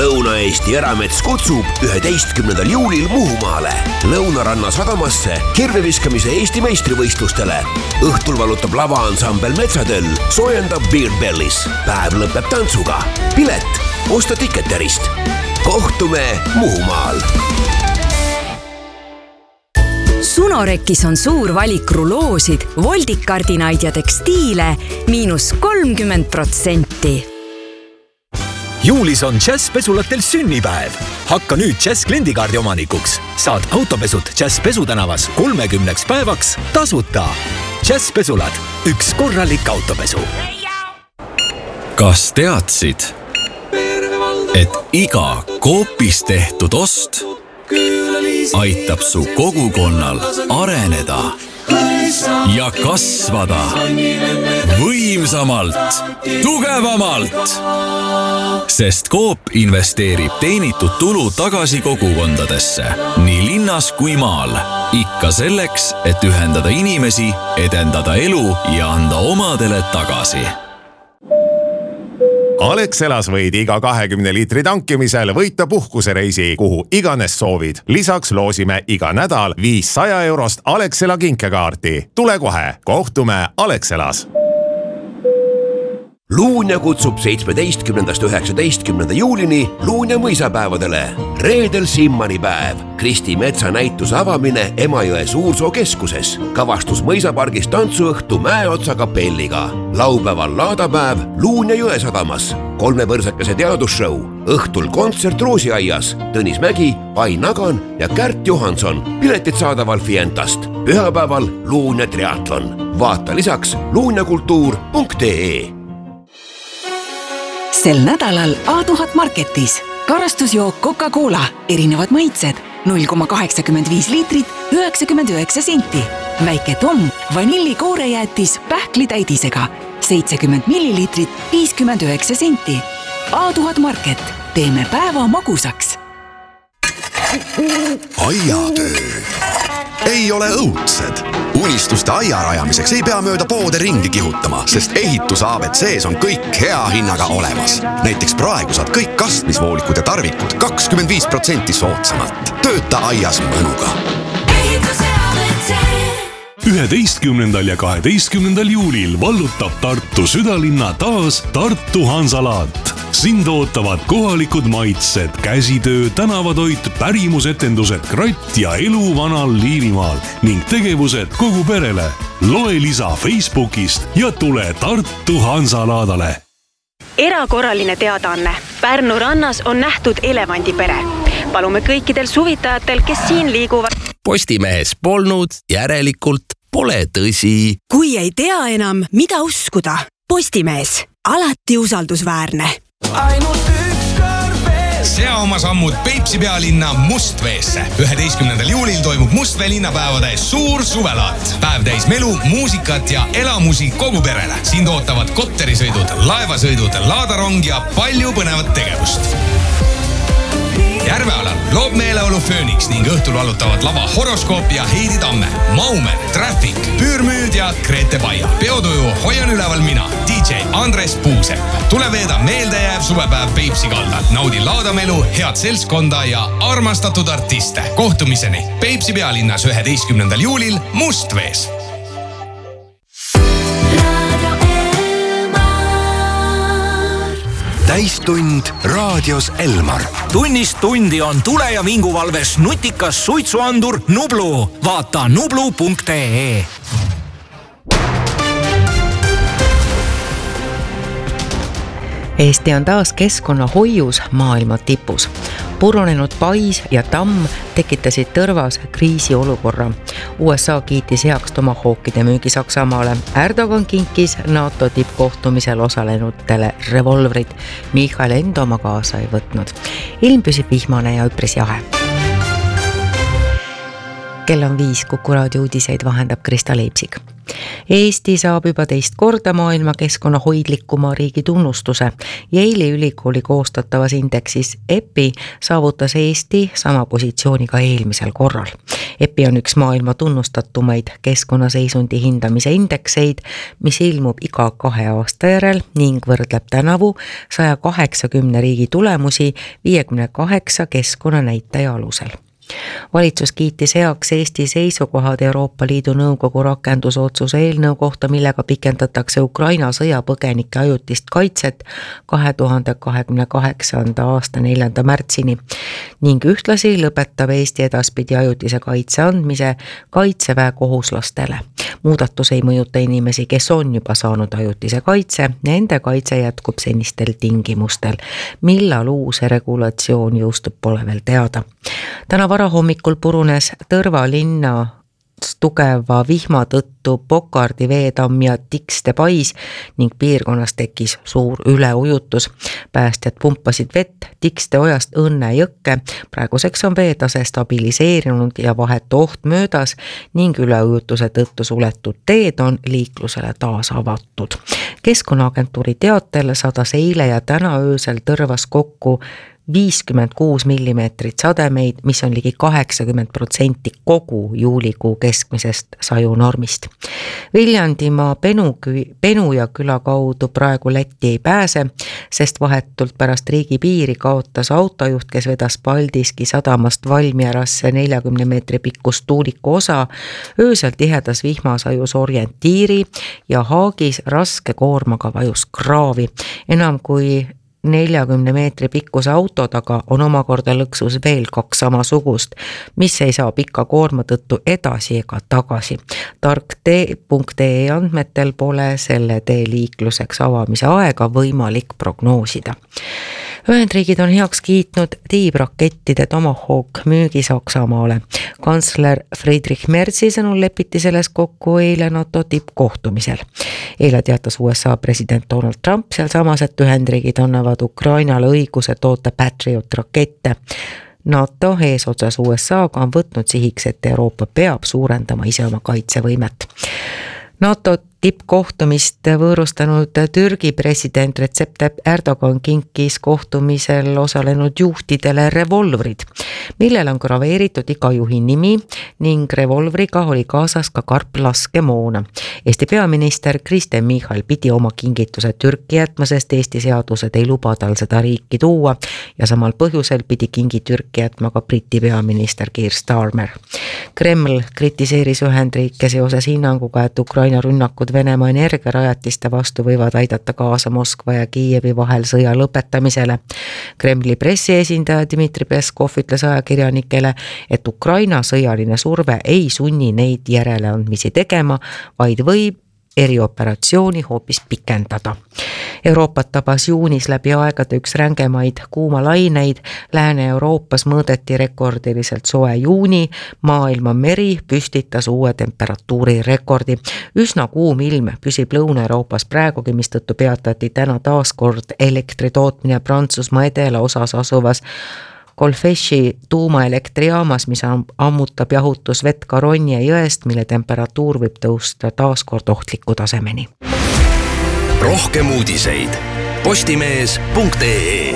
Lõuna-Eesti Eramets kutsub 11. juulil Muhumaale Lõunaranna sadamasse kirveviskamise Eesti meistrivõistlustele. Õhtul valutab lavaansambel Metsatöll, soojendab Beer Bellis. Päev lõpeb tantsuga. Pilet osta Ticketerist. Kohtume Muhumaal. Sunorekis on suur valik ruloosid, voldikardinaid ja tekstiile –30%. Juulis on Jazz-pesulatel sünnipäev. Hakka nüüd Jazz kliendikaardi omanikuks. Saad autopesud Jazz-pesu tänavas 30 päevaks tasuta. Jazz-pesulad, üks korralik autopesu. Kas teadsid, et iga Coopis tehtud ost aitab su kogukonnal areneda ja kasvada võimsamalt, tugevamalt? Sest Coop investeerib teenitud tulu tagasi kogukondadesse, nii linnas kui maal. Ikka selleks, et ühendada inimesi, edendada elu ja anda omadele tagasi. Alexelas võid iga 20 liitri tankimisel võita puhkusereisi, kuhu iganes soovid. Lisaks loosime iga nädal 500 eurost Alexela kinkekaarti. Tule kohe, kohtume Alexelas. Luunja kutsub 17. 19. juulini Luunja mõisapäevadele. Reedel Simmani päev. Kristi Metsa näituse avamine Emajõe Suursoo keskuses. Kavastus mõisapargis tantsuõhtu Mäeotsa kapelliga. Laupäeval laadapäev Luunja Jõesadamas. 3 võrsakese teadusshow. Õhtul kontsert Roosiaias. Tõnis Mägi, Ai Nagan ja Kärt Johanson. Piletid saadaval Fientast. Pühapäeval Luunja triatlon. Vaata lisaks luunjakultuur.ee. Sel nädalal A1000 Marketis. Karastusjook Coca-Cola, erinevad maitsed, 0,85 liitrit, 99 senti. Väike Tom, vanillikoorejäätis pähklitäidisega, 70 milliliitrit, 59 senti. A1000 Market, teeme päeva magusaks. Aiatöö ei ole õudsed. Unistuste aia rajamiseks ei pea mööda poode ringi kihutama, sest ehituse ABCs on kõik hea hinnaga olemas. Näiteks praegu saad kõik kastmisvoolikud ja tarvikud 25% soodsamalt. Tööta aias mõnuga. 11. ja 12. juulil vallutab Tartu südalinna taas Tartu Hansalaat. Sind ootavad kohalikud maitsed, käsitöö, tänavatoit, pärimusetendused, kratt ja elu vanal Liivimaal ning tegevused kogu perele. Loe lisa Facebookist ja tule Tartu Hansalaadale. Erakorraline teadaanne. Pärnu rannas on nähtud elevandipere. Palume kõikidel suvitajatel, kes siin liiguvad. Postimehes polnud, järelikult pole tõsi. Kui ei tea enam, mida uskuda, Postimees, alati usaldusväärne. Ainult üks kord veel. Sea oma sammud Peipsi pealinna Mustveesse. 11. juulil toimub Mustvee linnapäevade suur suvelaat. Päev täis melu, muusikat ja elamusi kogu perele. Sind ootavad kopterisõidud, laevasõidud, laadarong ja palju põnevat tegevust. Järvealal loob meeleolu Fööniks ning õhtul valutavad lava Horoskoop ja Heidi Tamme, Maumer, Traffic, Püürmüüd ja Grete Baia. Peotuju hoian üleval mina, DJ Andres Puusepp. Tule veeda meeldejääv suvepäev Peipsi kaldal. Naudi laadamelu, head seltskonda ja armastatud artiste. Kohtumiseni Peipsi pealinnas 11. juulil Mustvees. Täistund raadios Elmar. Tunnist tundi on tule- ja vinguvalves nutikas suitsuandur Nublu. Vaata nublu.ee. Eesti on taas keskkonnahoius maailma tipus. Purunenud pais ja tamm tekitasid tõrvas kriisiolukorra. USA kiitis heaks tomahawkide müügi Saksamaale. Erdogan kinkis NATO tippkohtumisel osalenutele revolvrid. Michal enda oma kaasa ei võtnud. Ilm püsib vihmane ja üpris jahe. Kell on 5, Kuku raadio uudiseid vahendab Krista Leipsik. Eesti saab juba teist korda maailma keskkonnahoidlikuma riigi tunnustuse. Yale'i ülikooli koostatavas indeksis EPI saavutas Eesti sama positsiooni ka eelmisel korral. EPI on üks maailma tunnustatumaid keskkonnaseisundi hindamise indekseid, mis ilmub iga 2 aasta järel ning võrdleb tänavu 180 riigi tulemusi 58 keskkonnanäitaja alusel. Valitsus kiitis heaks Eesti seisukohad Euroopa Liidu Nõukogu rakendusotsuse eelnõu kohta, millega pikendatakse Ukraina sõjapõgenike ajutist kaitset 2028. aasta 4. märtsini ning ühtlasi lõpetab Eesti edaspidi ajutise kaitse andmise kaitseväe kohuslastele. Muudatus ei mõjuta inimesi, kes on juba saanud ajutise kaitse, nende kaitse jätkub senistel tingimustel. Millal uus regulatsioon jõustub, pole veel teada. Täna varahommikul purunes Tõrva linna tugeva vihma tõttu Pokardi veetamm ja Tikste pais ning piirkonnas tekkis suur üleujutus. Päästjad pumpasid vett Tikste ojast Õnne jõkke. Praeguseks on veetase stabiliseerinud ja vahetu oht möödas ning üleujutuse tõttu suletud teed on liiklusele taas avatud. Keskkonnaagentuuri teatel sadas eile ja täna öösel Tõrvas kokku 56 millimeetrit sademeid, mis on ligi 80% kogu juulikuu keskmisest sajunormist. Viljandimaa Penuja küla kaudu praegu Lätti ei pääse, sest vahetult pärast riigi piiri kaotas autojuht, kes vedas Paldiski sadamast Valmierasse 40 meetri pikkust tuuliku osa. Öösel tihedas vihmasajus orientiiri ja Haagis raske koormaga vajus kraavi. Enam kui 40 meetri pikkuse auto taga on omakorda lõksus veel 2 samasugust, mis ei saa pika koorma tõttu edasi ega tagasi. Tarktee.ee andmetel pole selle tee liikluseks avamise aega võimalik prognoosida. Ühendriigid on heaks kiitnud tiibrakettide Tomahawk müügi Saksamaale. Kantsler Friedrich Merzi sõnul lepiti selles kokku eile NATO tippkohtumisel. Eile teatas USA president Donald Trump seal samas, et Ühendriigid annavad Ukrainale õiguse toota Patriot rakette. NATO eesotsas USA-ga on võtnud sihiks, et Euroopa peab suurendama ise oma kaitsevõimet. NATO tippkohtumist võõrustanud Türgi president Recep Tayyip Erdogan kinkis kohtumisel osalenud juhtidele revolvrid, millel on graveeritud iga juhi nimi ning revolvriga oli kaasas ka karp laskemoona. Eesti peaminister Kristen Michal pidi oma kingituse Türki jätma, sest Eesti seadused ei luba tal seda riiki tuua ja samal põhjusel pidi kingi Türki jätma ka Briti peaminister Keir Starmer. Kreml kritiseeris Ühendriike seoses hinnanguga, et Ukraina rünnakud Venemaa energiarajatiste vastu võivad aidata kaasa Moskva ja Kiievi vahel sõja lõpetamisele. Kremli pressiesindaja Dmitri Peskov ütles ajakirjanikele, et Ukraina sõjaline surve ei sunni neid järeleandmisi tegema, vaid võib erioperatsiooni hoopis pikendada. Euroopat tabas juunis läbi aegade üks rängemaid kuumalaineid. Lääne-Euroopas mõõdeti rekordiliselt soe juuni. Maailma meri püstitas uue temperatuuri rekordi. Üsna kuum ilm püsib Lõuna-Euroopas praegugi, mistõttu peatati täna taaskord elektri tootmine Prantsusmaa edelaosas asuvas Colfechi tuumaelektriaamas, mis ammutab jahutusvett Garonne jõest, mille temperatuur võib tõusta taaskord ohtliku tasemeni. Rohkem uudiseid postimees.ee.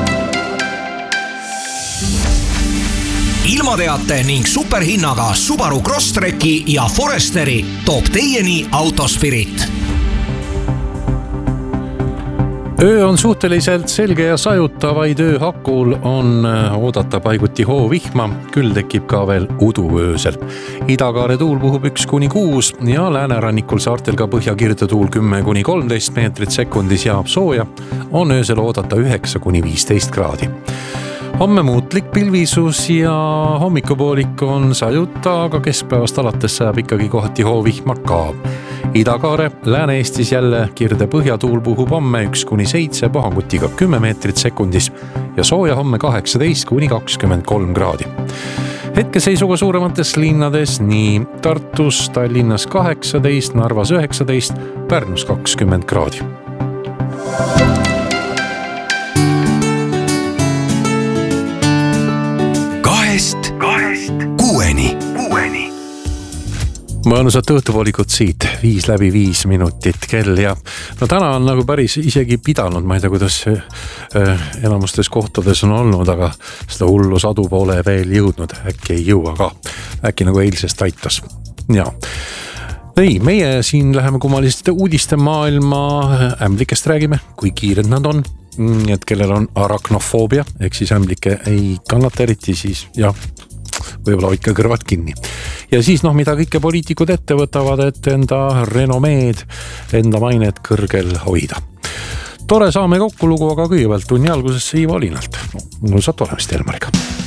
Ilmateate ning superhinnaga Subaru Crosstreki ja Foresteri toob teieni Autospirit. Öö on suhteliselt selge ja sajuta, vaid öö hakul on oodata paiguti hoovihma, küll tekib ka veel udu öösel. Idakaare tuul puhub 1-6 ja läänerannikul saartel ka põhjakirde tuul 10-13 meetrit sekundis jaab sooja, on öösel oodata 9-15 kraadi. Homme muutlik pilvisus ja hommikupoolik on sajuta, aga keskpäevast alates sajab ikkagi kohati hoovihma ka. Idakaare, Lääne-Eestis jälle kirde põhjatuul puhub homme 1-7 puhangutiga 10 meetrit sekundis ja sooja homme 18-23 kraadi. Hetkeseisuga suuremates linnades nii Tartus, Tallinnas 18, Narvas 19, Pärnus 20 kraadi. Kahest 6-ni. mõnusat õhtupoolikut siit 5:05 kell ja no täna on nagu päris isegi pidanud, ma ei tea, kuidas enamustes kohtades on olnud, aga seda hullu sadu pole veel jõudnud, äkki ei jõua ka, äkki nagu eilsest aitas. Ja ei, meie siin läheme kummaliste uudiste maailma ämblikest räägime, kui kiired nad on, et kellel on arachnofoobia, ehk siis ämblike ei kannata eriti, siis jah, võib-olla hoidke kõrvad kinni. Ja siis mida kõike poliitikud ette võtavad, et enda renomeed, enda mainet kõrgel hoida. Tore saame kokku lugu, aga kõigepealt tunni algusesse Ivo Linalt. Mõnusat olemist Elmariga.